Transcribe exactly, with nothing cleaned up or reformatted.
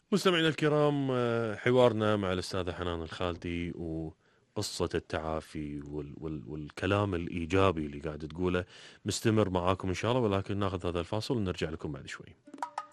مستمعينا الكرام، آه، حوارنا مع الأستاذة حنان الخالدي وقصة التعافي وال وال والكلام الإيجابي اللي قاعد تقوله مستمر معاكم إن شاء الله، ولكن ناخذ هذا الفاصل ونرجع لكم بعد شوي.